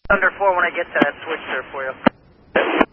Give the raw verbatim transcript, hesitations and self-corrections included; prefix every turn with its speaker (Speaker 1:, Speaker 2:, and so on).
Speaker 1: Under four when I get to that switch there for you.